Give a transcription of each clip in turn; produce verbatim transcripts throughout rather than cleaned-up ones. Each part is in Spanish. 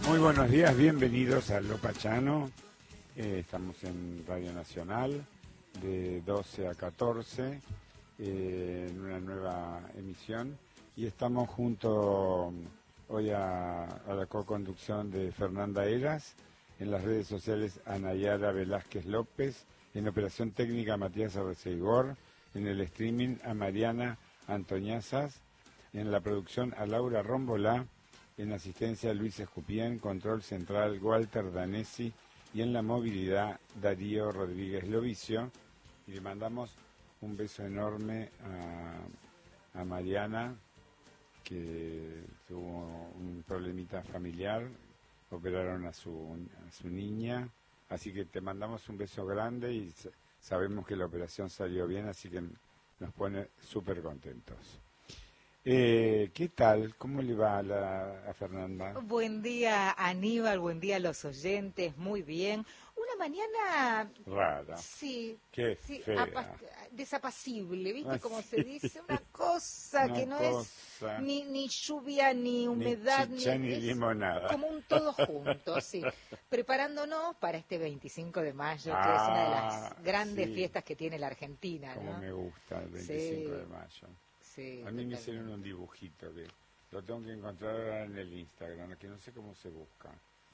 Muy buenos días, bienvenidos a Lo Pachano. Eh, estamos en Radio Nacional de doce a catorce eh, en una nueva emisión y estamos junto hoy a, a la co-conducción de Fernanda Eras, en las redes sociales a Nayara Velázquez López, en operación técnica Matías Arreceigor, en el streaming a Mariana Antoñazas, en la producción a Laura Rombolá, en asistencia Luis Escupien, control central Walter Danesi y en la movilidad Darío Rodríguez Lovicio. Y le mandamos un beso enorme a, a Mariana, que tuvo un problemita familiar, operaron a su, a su niña, así que te mandamos un beso grande y sabemos que la operación salió bien, así que nos pone súper contentos. Eh, ¿Qué tal? ¿Cómo le va a, la, a Fernanda? Buen día, Aníbal, buen día a los oyentes, muy bien. Una mañana... Rara. Sí. Qué sí, fea. Desapacible, ¿viste? Ah, Como sí. se dice, una cosa Una que no cosa. es ni, ni lluvia, ni humedad, Ni chicha, ni, ni es limonada. como un todo junto, sí. Preparándonos para este veinticinco de mayo, Ah, que es una de las grandes sí. fiestas que tiene la Argentina, Como ¿no? me gusta el veinticinco Sí. de mayo. Sí, A mí me totalmente. hicieron un dibujito que lo tengo que encontrar ahora en el Instagram, que no sé cómo se busca,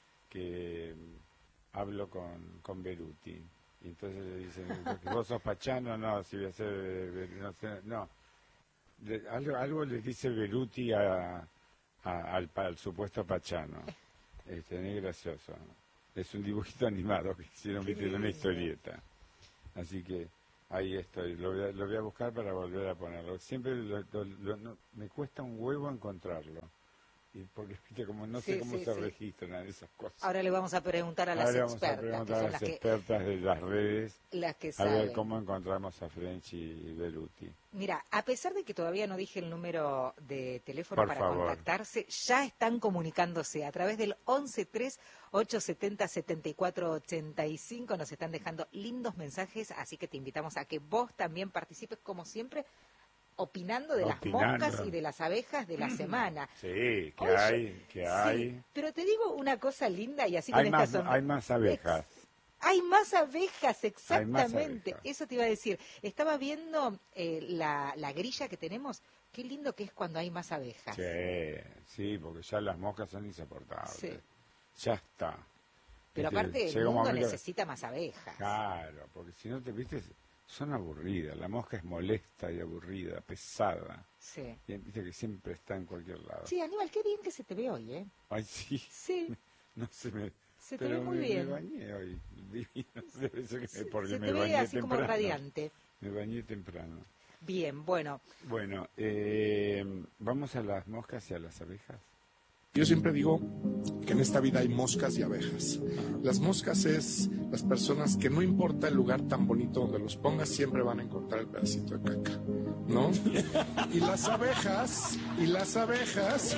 que mm, hablo con, con Beruti. Y entonces le dicen, ¿vos sos Pachano? No, si voy a ser, eh, no sé, no. Le- algo, algo le dice Beruti a, a- al, pa- al supuesto Pachano. Este, es gracioso. Es un dibujito animado que hicieron, Qué viste, de una lindo. historieta. Así que ahí estoy, lo voy a, lo voy a buscar para volver a ponerlo. Siempre lo- lo- lo- no- me cuesta un huevo encontrarlo. Y porque, viste, como no sé Sí, cómo sí, se sí. registran esas cosas. Ahora le vamos a preguntar a las Ahora vamos a expertas, que preguntar a son las las que, expertas de las redes las que a ver saben. cómo encontramos a Frenchy y Beruti. Mira, a pesar de que todavía no dije el número de teléfono Por para favor. contactarse, ya están comunicándose a través del once tres ocho setenta setenta y cuatro ochenta y cinco. Nos están dejando lindos mensajes, así que te invitamos a que vos también participes, como siempre, opinando de Opinando. las moscas y de las abejas de la semana. Sí, que Hoy yo- hay, que sí, hay. pero te digo una cosa linda y así Hay con más, esta sonrisa. hay más abejas. Hay más abejas, exactamente. abejas. Eso te iba a decir. Estaba viendo eh, la, la grilla que tenemos. Qué lindo que es cuando hay más abejas. Sí, sí, porque ya las moscas son insoportables. Sí. Ya está. Pero Viste, aparte el llega un mundo momento- necesita más abejas. Claro, porque si no te viste, son aburridas. La mosca es molesta y aburrida, pesada. Sí. Y viste que siempre está en cualquier lado. Sí, Aníbal, qué bien que se te ve hoy, ¿eh? Ay, sí. Sí, No se me... se te pero ve muy me, bien. me bañé hoy. Divino. Debe ser que Se, porque se me te ve bañé así como temprano. radiante. Me bañé temprano. Bien, bueno. Bueno, eh, vamos a las moscas y a las abejas. Yo siempre digo que en esta vida hay moscas y abejas. Las moscas es las personas que no importa el lugar tan bonito donde los pongas, siempre van a encontrar el pedacito de caca, ¿no? Y las abejas, y las abejas...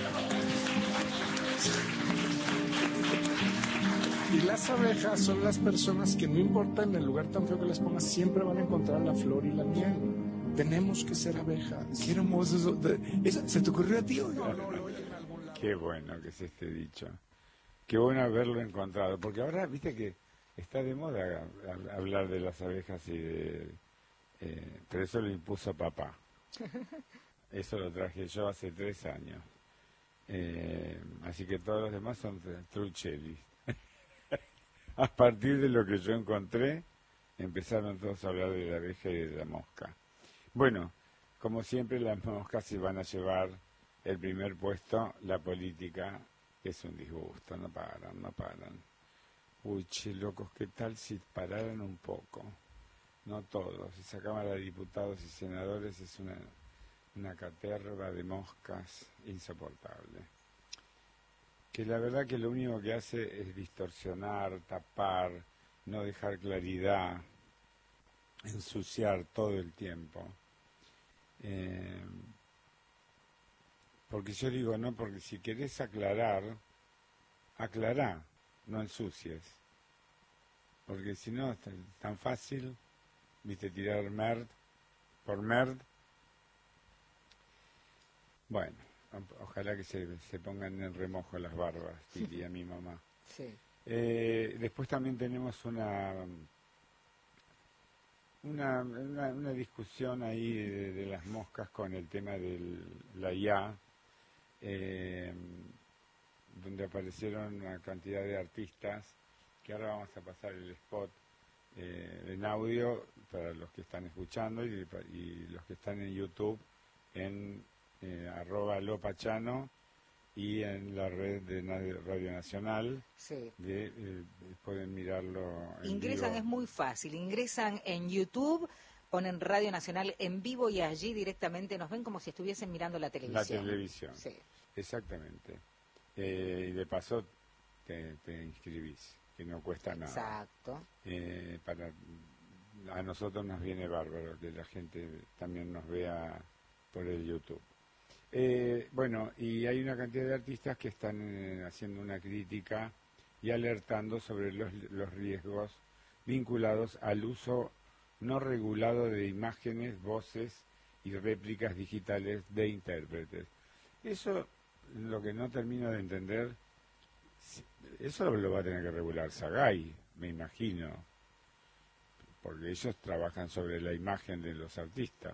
Y las abejas son las personas que no importa en el lugar tan feo que las pongas, siempre van a encontrar la flor y la miel. Tenemos que ser abejas. Qué hermoso eso. ¿Eso se te ocurrió a ti? o no? Qué bueno que es este dicho. Qué bueno haberlo encontrado. Porque ahora, viste que está de moda a- a- hablar de las abejas y de... Eh, pero eso lo impuso papá. Eso lo traje yo hace tres años. Eh, así que todos los demás son truchelis. A partir de lo que yo encontré, empezaron todos a hablar de la abeja y de la mosca. Bueno, como siempre, las moscas se van a llevar el primer puesto, la política, que es un disgusto, no paran, no paran. Uy, che, locos, ¿qué tal si pararan un poco? No todos. Esa Cámara de Diputados y Senadores es una, una caterva de moscas insoportable. Que la verdad que lo único que hace es distorsionar, tapar, no dejar claridad, ensuciar todo el tiempo. Eh, porque yo digo, no, porque si querés aclarar, aclará, no ensucies. Porque si no, es tan, tan fácil, viste, tirar merd por merd. Bueno, ojalá que se, se pongan en remojo las barbas, diría mi mamá. Sí. Eh, después también tenemos una, una, una, una discusión ahí de, de las moscas con el tema de la I A, eh, donde aparecieron una cantidad de artistas, que ahora vamos a pasar el spot eh, en audio para los que están escuchando y, y los que están en YouTube en eh, arroba lopachano y en la red de Radio Nacional. Sí. De, eh, pueden mirarlo en Ingresan, vivo. es muy fácil, ingresan en YouTube, ponen Radio Nacional en vivo y allí directamente nos ven como si estuviesen mirando la televisión. La televisión, sí. Exactamente. Eh, y de paso te, te inscribís, que no cuesta nada. Exacto. Eh, para, a nosotros nos viene bárbaro que la gente también nos vea por el YouTube. Eh, bueno, y hay una cantidad de artistas que están eh, haciendo una crítica y alertando sobre los, los riesgos vinculados al uso no regulado de imágenes, voces y réplicas digitales de intérpretes. Eso, lo que no termino de entender, eso lo va a tener que regular Sagay, me imagino, porque ellos trabajan sobre la imagen de los artistas.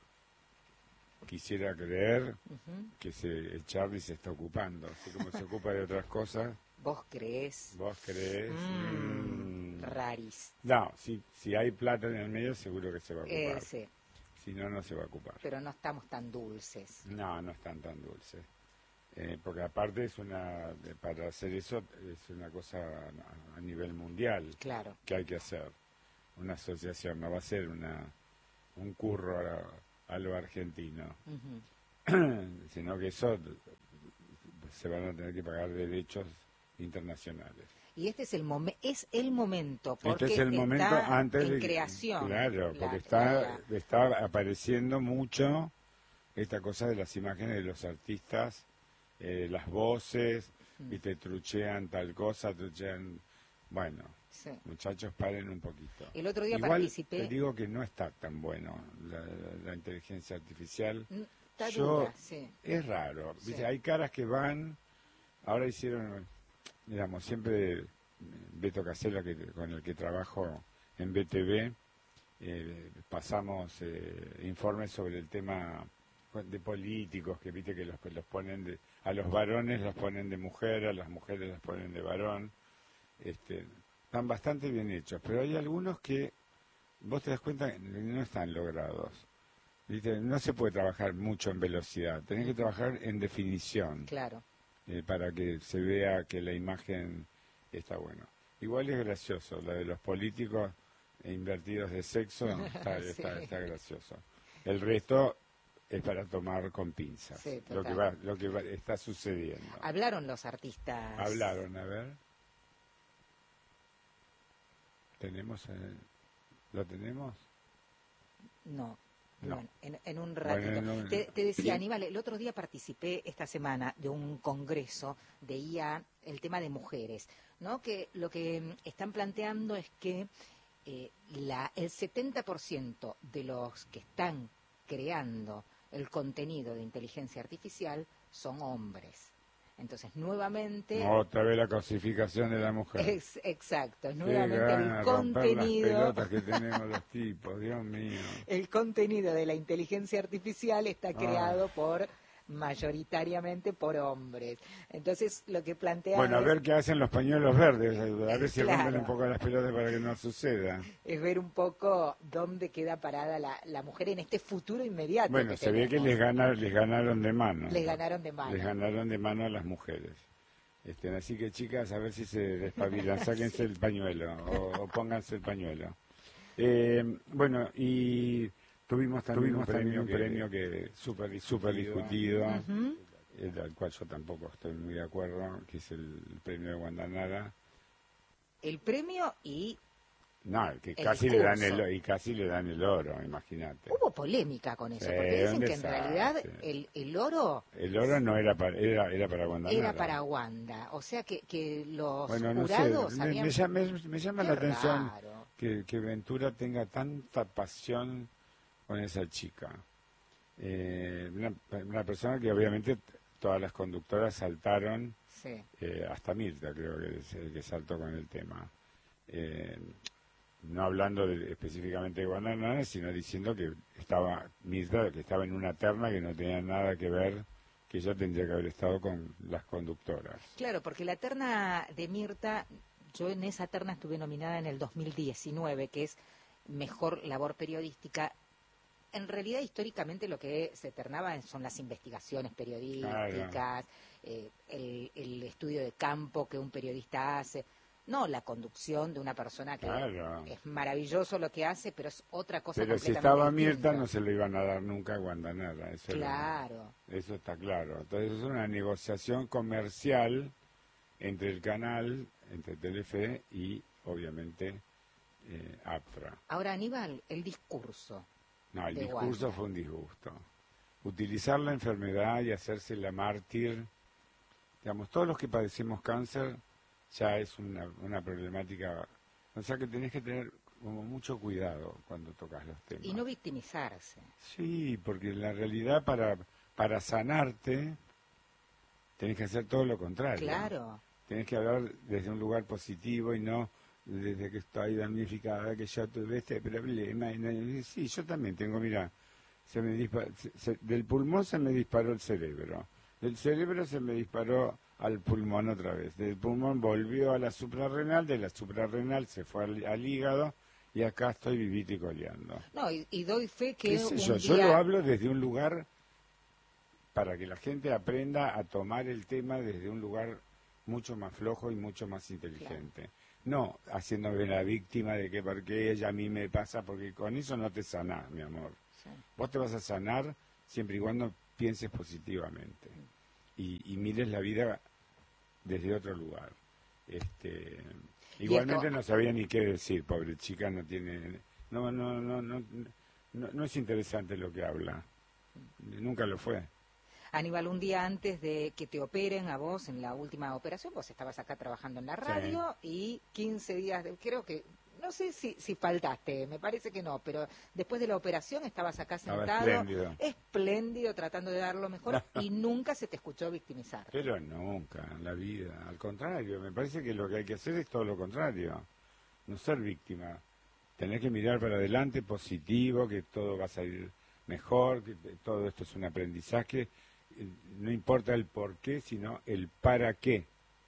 Quisiera creer uh-huh. que se, el Charlie se está ocupando, así como se ocupa de otras cosas. ¿Vos crees? ¿Vos crees? Mm, mm. Raris. No, si, si hay plata en el medio seguro que se va a ocupar. Eh, sí. Si no, no se va a ocupar. Pero no estamos tan dulces. No, no están tan dulces. Eh, porque aparte es una, para hacer eso es una cosa a, a nivel mundial. Claro. Que hay que hacer. Una asociación, no va a ser una un curro a, a lo argentino. Uh-huh. Sino que eso se van a tener que pagar derechos internacionales. Y este es el momen es el momento porque este es el momento está antes en de creación. Claro, la, porque está la... está apareciendo mucho esta cosa de las imágenes de los artistas, eh, las voces, mm. y te truchean tal cosa, truchean, bueno, sí. Muchachos, paren un poquito. El otro día Igual participé. Te digo que no está tan bueno la, la inteligencia artificial. Está Yo, dura, sí. Es raro, sí. ¿viste? Hay caras que van, ahora hicieron, digamos, siempre Beto Casella, que, con el que trabajo en B T V, eh, pasamos eh, informes sobre el tema de políticos, que viste que los, los ponen de, a los varones los ponen de mujer, a las mujeres los ponen de varón, este, están bastante bien hechos, pero hay algunos que vos te das cuenta que no están logrados. ¿Viste? No se puede trabajar mucho en velocidad, tenés que trabajar en definición. Claro. Eh, para que se vea que la imagen está buena. Igual es gracioso, la de los políticos invertidos de sexo, está, sí. está, está gracioso. El resto es para tomar con pinzas, sí, lo que va, lo que va, está sucediendo. Hablaron los artistas. Hablaron, a ver. ¿Tenemos? Eh, ¿Lo tenemos? No. No. Bueno, en, en un ratito. Bueno, en un... Te, te decía, Aníbal, el otro día participé esta semana de un congreso de I A, el tema de mujeres, ¿no? Que lo que están planteando es que eh, la, el setenta por ciento de los que están creando el contenido de inteligencia artificial son hombres. Entonces, nuevamente... Otra vez la cosificación de la mujer. Es, exacto, nuevamente el contenido... Las pelotas que tenemos los tipos, Dios mío. El contenido de la inteligencia artificial está creado ah. por mayoritariamente por hombres. Entonces, lo que plantea Bueno, es, a ver qué hacen los pañuelos verdes, a ver si claro. rompen un poco las pelotas para que no suceda. Es ver un poco dónde queda parada la, la mujer en este futuro inmediato. Bueno, que se tenemos. ve que les, gana, les ganaron de mano. Les ganaron de mano. Les ganaron de mano a las mujeres. Este, así que, chicas, a ver si se despabilan, sáquense sí. el pañuelo o, o pónganse el pañuelo. Eh, bueno, y... Tuvimos también Tuvimos un premio, que, premio que súper discutido, super discutido uh-huh. el, al cual yo tampoco estoy muy de acuerdo, que es el, el premio de Guandanara. El premio y no, que el casi discurso. le dan el y casi le dan el oro, imagínate. Hubo polémica con eso, sí, porque dicen que en desastre. realidad el, el oro el oro no era para era, era para Guandanara. Era para Wanda, o sea que, que los bueno, no jurados sé, habían... me, me llama, me llama la atención raro. que, que Ventura tenga tanta pasión con esa chica. Eh, una, una persona que obviamente todas las conductoras saltaron, Sí. eh, hasta Mirta creo que es el que saltó con el tema. Eh, no hablando de, específicamente de Guantanara, sino diciendo que estaba Mirta, que estaba en una terna que no tenía nada que ver, que ella tendría que haber estado con las conductoras. Claro, porque la terna de Mirta, yo en esa terna estuve nominada en el dos mil diecinueve, que es Mejor Labor Periodística. En realidad, históricamente, lo que se ternaba son las investigaciones periodísticas, Claro. eh, el, el estudio de campo que un periodista hace, no la conducción de una persona que Claro. es maravilloso lo que hace, pero es otra cosa Pero si completamente estaba distinta. Mirta no se lo iban a dar nunca a Guantanara. Eso era- Claro. eso está claro. Entonces es una negociación comercial entre el canal, entre Telefe y obviamente eh, APTRA. Ahora, Aníbal, el discurso. No, el de discurso Wanda. fue un disgusto. Utilizar la enfermedad y hacerse la mártir, digamos, todos los que padecemos cáncer ya es una, una problemática, o sea que tenés que tener como mucho cuidado cuando tocas los temas. Y no victimizarse. Sí, porque en la realidad para, para sanarte tenés que hacer todo lo contrario. Claro. Tenés que hablar desde un lugar positivo y no desde que estoy damnificada, que yo tuve este problema. Y no- y sí, yo también tengo, mira, se me dispa- se- se- del pulmón se me disparó el cerebro, del cerebro se me disparó al pulmón otra vez, del pulmón volvió a la suprarrenal, de la suprarrenal se fue al, al hígado y acá estoy vivito y coleando. No, y, y doy fe que ¿Qué sé un yo? día... Yo lo hablo desde un lugar para que la gente aprenda a tomar el tema desde un lugar mucho más flojo y mucho más inteligente. No haciéndome la víctima de que porque ella a mí me pasa, porque con eso no te sanás, mi amor. Sí. Vos te vas a sanar siempre y cuando pienses positivamente y, y mires la vida desde otro lugar. Este, igualmente esto- no sabía ni qué decir, pobre chica, no tiene, no, no, no, no, no, no es interesante lo que habla, nunca lo fue. Aníbal, un día antes de que te operen a vos en la última operación, vos estabas acá trabajando en la radio y quince días, de, creo que, no sé si, si faltaste, me parece que no, pero después de la operación estabas acá Estaba sentado, espléndido. espléndido, tratando de dar lo mejor y nunca se te escuchó victimizar. Pero nunca en la vida, al contrario, me parece que lo que hay que hacer es todo lo contrario, no ser víctima, tener que mirar para adelante, positivo, que todo va a salir mejor, que te- todo esto es un aprendizaje, eh, no importa el por qué, sino el para qué.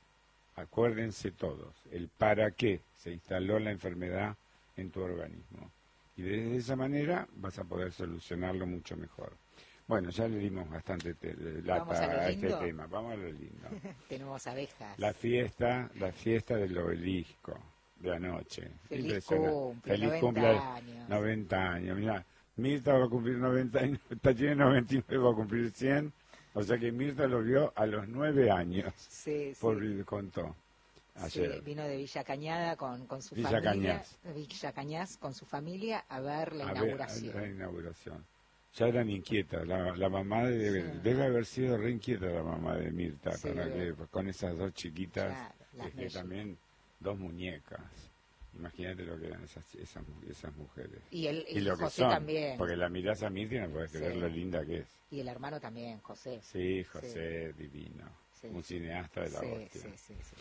Acuérdense todos, el para qué se instaló la enfermedad en tu organismo. Y de esa manera vas a poder solucionarlo mucho mejor. Bueno, ya le dimos bastante te- Vamos a lata lo a este lindo. tema, vamos a lo lindo. Tenemos abejas. La fiesta, la fiesta del obelisco de anoche. Feliz Impresionante. cumple, Feliz noventa cumple, años. noventa años. Mirá, Mirta va a cumplir noventa y nueve, tiene noventa y nueve, va a cumplir cien. O sea que Mirta lo vio a los nueve años, Sí, sí. por contó Sí, ayer. vino de Villa Cañada con, con su Villa familia. Cañas. Villa Cañas con su familia a ver la A ver, inauguración. a la inauguración. Ya eran inquietas, la, la mamá de, Sí. debe haber sido re inquieta la mamá de Mirta, Sí. para que, con esas dos chiquitas, Claro, las este, mellizas. también dos muñecas. Imagínate lo que eran esas, esas, esas mujeres. Y, el, Y lo que José son, también. porque la mirás a Mirta y no puedes Sí. creer lo linda que es. Y el hermano también, José. Sí, José, divino, Sí. un cineasta de la Sí, hostia. sí, sí, sí.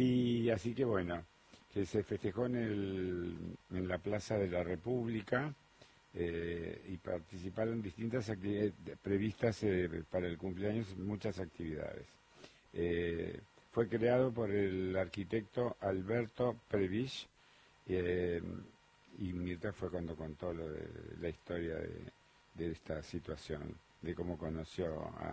Y así que bueno, que se festejó en, el, en la Plaza de la República eh, y participaron distintas actividades previstas eh, para el cumpleaños, muchas actividades. Eh, fue creado por el arquitecto Alberto Prebisch eh, y Mirta fue cuando contó lo de la historia de, de esta situación, de cómo conoció a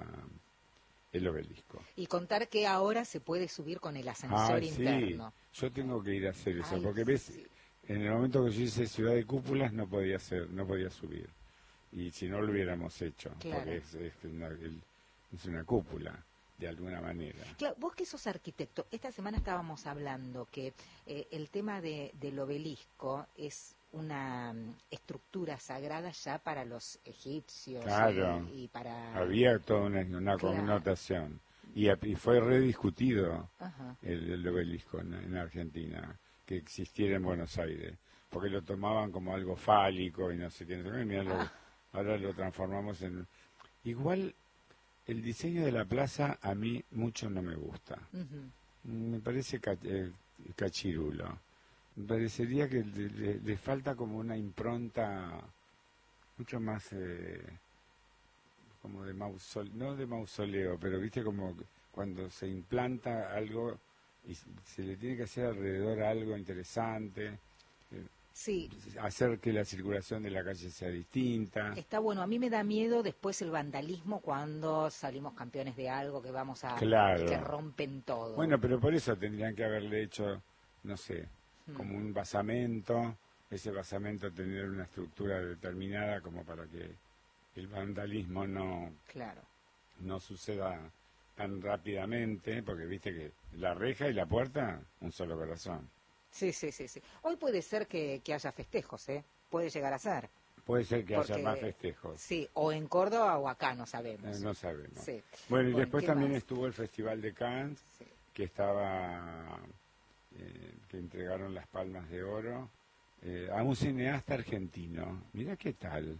el obelisco. Y contar que ahora se puede subir con el ascensor Ay, sí, interno. yo tengo que ir a hacer eso, Ay, porque ves, sí. en el momento que yo hice Ciudad de Cúpulas no podía hacer, no podía subir. Y si no lo hubiéramos hecho, Claro. porque es, es una, el- es una cúpula, de alguna manera. Claro, vos que sos arquitecto, esta semana estábamos hablando que eh, el tema de, del obelisco es una mm, estructura sagrada ya para los egipcios Claro. y, y para... Había toda una, una Claro. connotación. Y, a- y fue rediscutido Ajá. el, el obelisco en, en Argentina, que existiera en Buenos Aires, porque lo tomaban como algo fálico y no sé qué. no sé qué, mirá lo- Ah. ahora lo transformamos en... Igual, el diseño de la plaza a mí mucho no me gusta. Uh-huh. Me parece ca- eh, cachirulo. Me parecería que le, le, le falta como una impronta mucho más eh, como de mausoleo, no de mausoleo, pero viste como cuando se implanta algo y se le tiene que hacer alrededor algo interesante. Eh, Sí. Hacer que la circulación de la calle sea distinta. Está bueno, a mí me da miedo después el vandalismo cuando salimos campeones de algo que vamos a... Claro. que rompen todo. Bueno, pero por eso tendrían que haberle hecho, no sé, hmm. como un basamento, ese basamento tener una estructura determinada como para que el vandalismo no, claro. no suceda tan rápidamente, porque viste que la reja y la puerta, un solo corazón. Sí, sí, sí, sí. Hoy puede ser que, que haya festejos, ¿eh? Puede llegar a ser. Puede ser que Porque, haya más festejos. Sí, o en Córdoba o acá, no sabemos. Eh, no sabemos. Sí. Bueno, y Bueno, después también más? estuvo el Festival de Cannes, sí. que estaba, eh, que entregaron las Palmas de Oro eh, a un cineasta argentino. Mira qué tal.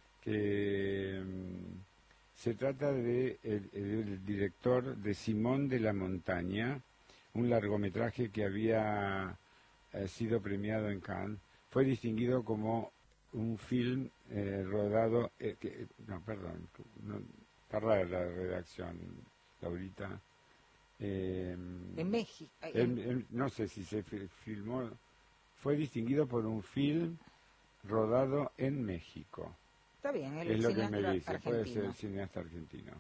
Que um, se trata de el, el director de Simón de la Montaña, un largometraje que había ha sido premiado en Cannes, fue distinguido como un film eh, rodado, eh, que, no, perdón, no, está rara la redacción, Laurita. Eh, en México. En, en, no sé si se filmó, fue distinguido por un film rodado en México. Está bien, el es lo que me dice, argentino. Puede ser el cineasta argentino.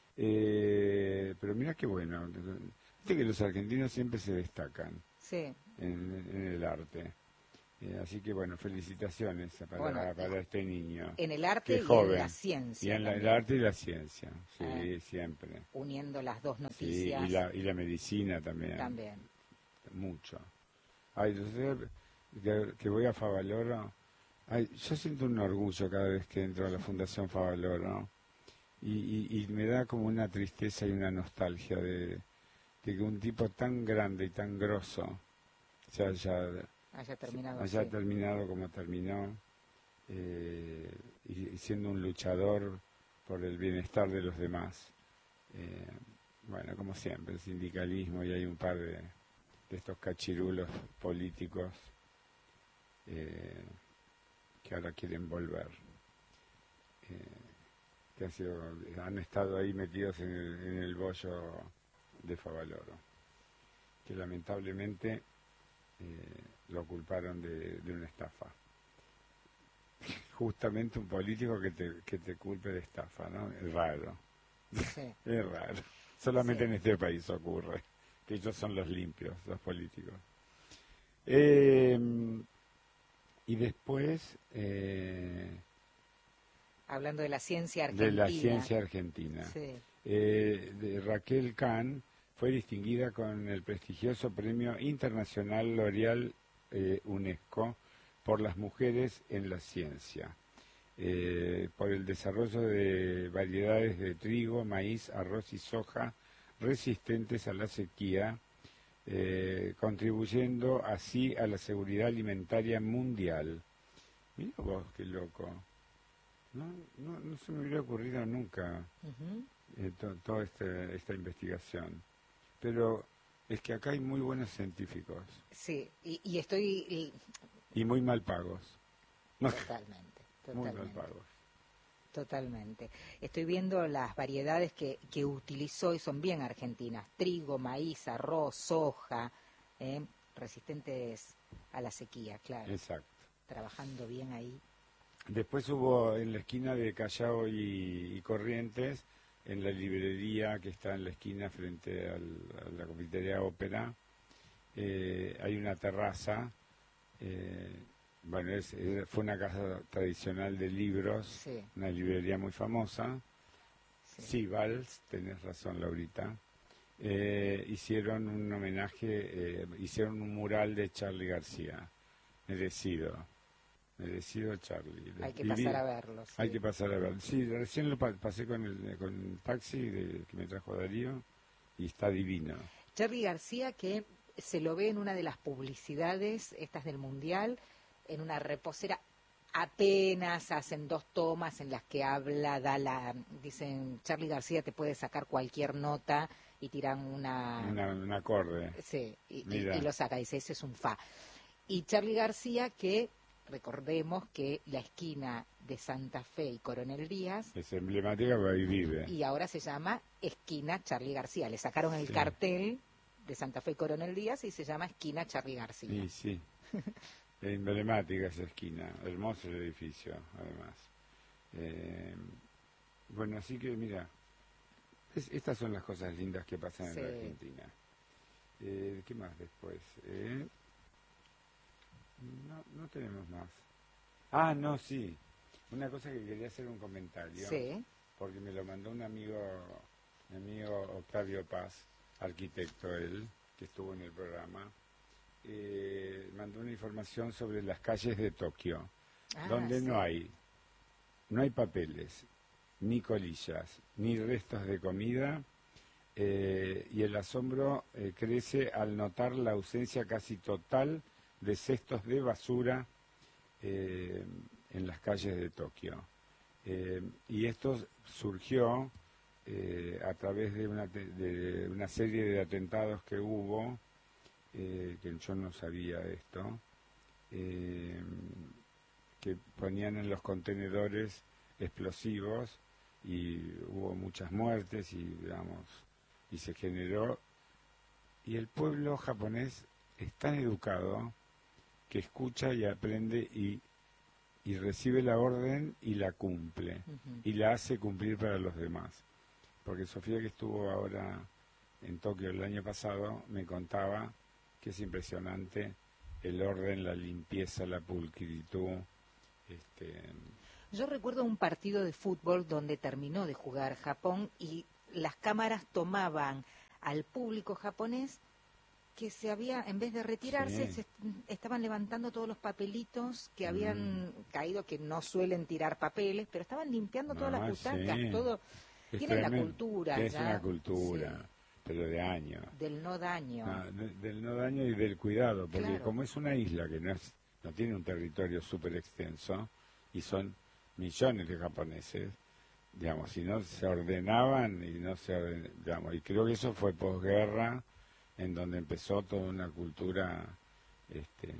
Eh, pero mira qué bueno, viste que los argentinos siempre se destacan. Sí. En, en el arte. Eh, así que bueno, felicitaciones para, bueno, para este niño. En el arte y joven. en la ciencia. Y en la, el arte y la ciencia, sí, eh, siempre. Uniendo las dos noticias. Sí, y la, y la medicina también. También. Mucho. Ay, yo que, que voy a Favaloro, ay, yo siento un orgullo cada vez que entro a la Fundación Favaloro. Y, y, y me da como una tristeza y una nostalgia de, de que un tipo tan grande y tan grosso se haya, haya terminado, haya sí. terminado como terminó, eh, y, y siendo un luchador por el bienestar de los demás. Eh, bueno, como siempre, el sindicalismo, y hay un par de, de estos cachirulos políticos eh, que ahora quieren volver. Eh, que han, sido, han estado ahí metidos en el, en el bollo de Favaloro, que lamentablemente eh, lo culparon de, de una estafa. Justamente un político que te, que te culpe de estafa, ¿no? Es raro. Sí. Es raro. Solamente sí. en este país ocurre, que ellos son los limpios, los políticos. Eh, y después... Eh, Hablando de la ciencia argentina. De la ciencia argentina. Sí. Eh, de Raquel Kahn fue distinguida con el prestigioso Premio Internacional L'Oreal eh, UNESCO por las mujeres en la ciencia, eh, por el desarrollo de variedades de trigo, maíz, arroz y soja resistentes a la sequía, eh, contribuyendo así a la seguridad alimentaria mundial. Mira vos, qué loco. No, no, no se me hubiera ocurrido nunca uh-huh. eh, to, toda este, esta investigación. Pero es que acá hay muy buenos científicos. Sí, y, y estoy... Y... y muy mal pagos. Totalmente, totalmente. Muy mal pagos. Totalmente. Estoy viendo las variedades que, que utilizó y son bien argentinas. Trigo, maíz, arroz, soja, eh, resistentes a la sequía, claro. Exacto. Trabajando bien ahí. Después hubo en la esquina de Callao y, y Corrientes, en la librería que está en la esquina frente al, a la confitería Ópera, eh, hay una terraza, eh, bueno, es, es, fue una casa tradicional de libros, sí. Una librería muy famosa, sí, sí Vals, tenés razón Laurita, eh, hicieron un homenaje, eh, hicieron un mural de Charly García, merecido. Merecido Charly. Hay que Viví, pasar a verlo. Sí. Hay que pasar a verlo. Sí, recién lo pa pasé con el, con el taxi de, que me trajo Darío y está divino. Charly García, que se lo ve en una de las publicidades, estas del Mundial, en una reposera apenas hacen dos tomas en las que habla, da la, dicen, Charly García te puede sacar cualquier nota y tiran una... Una, un acorde. Sí, y, y, Mira. y lo saca, dice, ese es un fa. Y Charly García, que recordemos que la esquina de Santa Fe y Coronel Díaz, Es emblemática porque ahí vive. y ahora se llama esquina Charly García. Le sacaron el Sí. cartel de Santa Fe y Coronel Díaz y se llama esquina Charly García. Sí, sí. Es emblemática esa esquina. Hermoso el edificio, además. Eh, bueno, así que mira, es- estas son las cosas lindas que pasan Sí. en la Argentina. Eh, ¿Qué más después? Eh, no, no tenemos más. Ah, no, sí. Una cosa que quería hacer un comentario. Sí. Porque me lo mandó un amigo, mi amigo Octavio Paz, arquitecto él, que estuvo en el programa. Eh, mandó una información sobre las calles de Tokio, Ah, donde sí. no hay, no hay papeles, ni colillas, ni restos de comida, eh, y el asombro eh, crece al notar la ausencia casi total de cestos de basura eh, en las calles de Tokio. Eh, y esto surgió eh, a través de una, te- de una serie de atentados que hubo, eh, que yo no sabía esto, eh, que ponían en los contenedores explosivos y hubo muchas muertes y digamos y se generó, y el pueblo japonés es tan educado que escucha y aprende y y recibe la orden y la cumple Ujú. y la hace cumplir para los demás. Porque Sofía, que estuvo ahora en Tokio el año pasado, me contaba que es impresionante el orden, la limpieza, la pulcritud. Este, Yo recuerdo un partido de fútbol donde terminó de jugar Japón y las cámaras tomaban al público japonés que se había, en vez de retirarse, Sí. se est- estaban levantando todos los papelitos que habían caído, que no suelen tirar papeles, pero estaban limpiando todas las Ah, butacas, sí. todo. es Tienen la tremendo. cultura Es ya, una cultura, sí, pero de años. del no daño. Ah, de- del no daño y del cuidado, porque Claro. como es una isla que no es, no tiene un territorio súper extenso y son millones de japoneses, digamos, si no se ordenaban y no se orden- digamos, y creo que eso fue posguerra, en donde empezó toda una cultura este,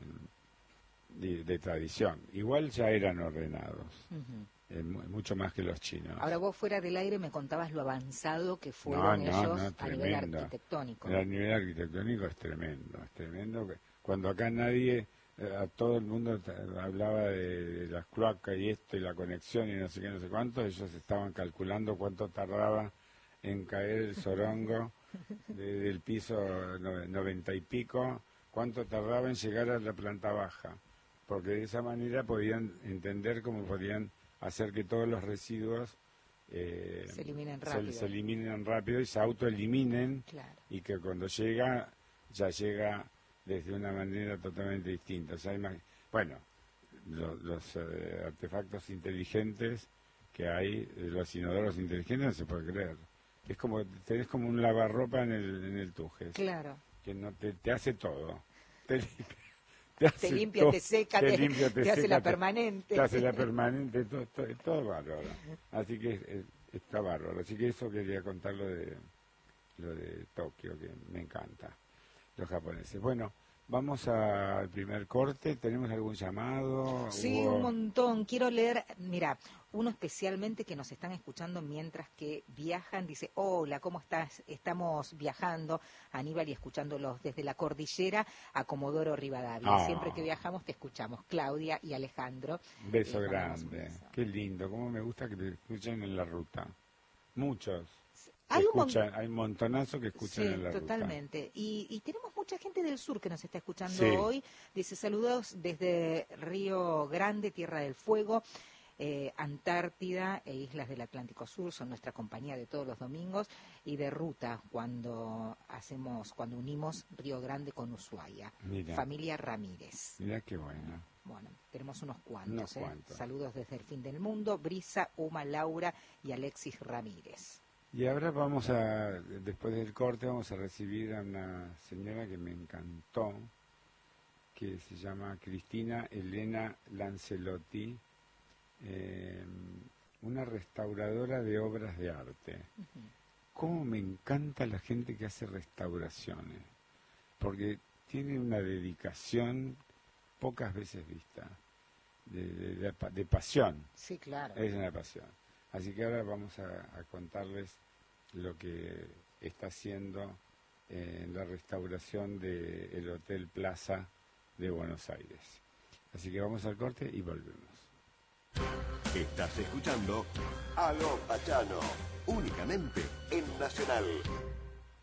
de, de tradición. Igual ya eran ordenados, Ujú. eh, mu- mucho más que los chinos. Ahora vos fuera del aire me contabas lo avanzado que No, fueron no, ellos no, a nivel tremendo. arquitectónico. A nivel arquitectónico es tremendo, es tremendo. que- Cuando acá nadie, eh, a todo el mundo ta- hablaba de, de las cloacas y esto y la conexión y no sé qué, no sé cuánto, ellos estaban calculando cuánto tardaba en caer el sorongo de- del piso nove- noventa y pico, cuánto tardaba en llegar a la planta baja, porque de esa manera podían entender cómo podían hacer que todos los residuos eh, Se eliminen se- rápido. se eliminen rápido y se autoeliminen, Claro. y que cuando llega, ya llega desde una manera totalmente distinta. O sea, imag- bueno, lo- los eh, artefactos inteligentes que hay, eh, los inodoros inteligentes, no se puede creer. Es como, tenés como un lavarropa en el, en el Tujes, Claro. que no te, te hace todo. Te limpia, te Te hace limpia, todo, te seca, te, limpia, te hace seca, la permanente. Te hace la permanente, todo, todo, todo bárbaro. Así que eh, está bárbaro. Así que eso quería contar lo de, lo de Tokio, que me encanta, los japoneses. Bueno, vamos a- al primer corte. ¿Tenemos algún llamado? Sí, Hubo- un montón. Quiero leer, mira, uno especialmente que nos están escuchando mientras que viajan. Dice, hola, ¿cómo estás? Estamos viajando, Aníbal, y escuchándolos desde la cordillera a Comodoro Rivadavia. Ah. Siempre que viajamos te escuchamos, Claudia y Alejandro. Un beso Les mandamos un grande. beso. Qué lindo. Cómo me gusta que te escuchen en la ruta. Muchos. Hay un mon- Escuchan- hay un montonazo que escuchan Sí, en la ruta. totalmente. Y, y tenemos mucha gente del sur que nos está escuchando Sí. hoy. Dice, saludos desde Río Grande, Tierra del Fuego, eh, Antártida e Islas del Atlántico Sur, son nuestra compañía de todos los domingos, y de ruta cuando hacemos, cuando unimos Río Grande con Ushuaia. Mira. Familia Ramírez. Mira qué bueno. Bueno, tenemos unos cuantos. Unos ¿eh? cuantos. Saludos desde el fin del mundo, Brisa, Uma, Laura y Alexis Ramírez. Y ahora vamos a, después del corte, vamos a recibir a una señora que me encantó, que se llama Cristina Elena Lancelotti, eh, una restauradora de obras de arte. Uh-huh. Cómo me encanta la gente que hace restauraciones, porque tiene una dedicación pocas veces vista, de, de, de, de pasión. Sí, claro. Es una pasión. Así que ahora vamos a, a contarles lo que está haciendo eh, en la restauración del Hotel Plaza de Buenos Aires. Así que vamos al corte y volvemos. Estás escuchando Aló Pachano, únicamente en Nacional.